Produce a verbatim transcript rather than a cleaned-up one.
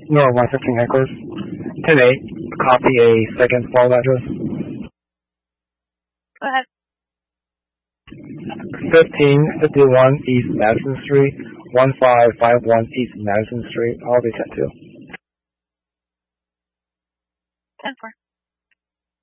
Nor one fifteen headquarters. ten eight, copy a second fault address. Go ahead. fifteen fifty-one East Madison Street, one five five one East Madison Street, all be ten two. ten four.